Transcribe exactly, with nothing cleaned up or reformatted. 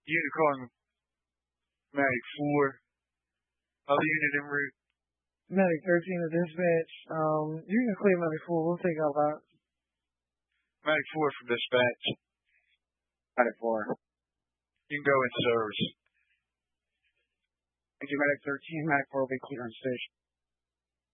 Unicorn Medic four. Other unit en route. Medic thirteen to dispatch. Um, you can clear Medic four. We'll take out that. Medic four from dispatch. Medic four. You can go in service. Thank you, Medic thirteen. Medic four will be clear on station.